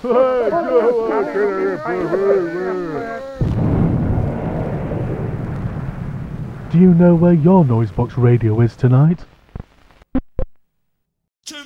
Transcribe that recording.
Do you know where your Noisebox radio is tonight?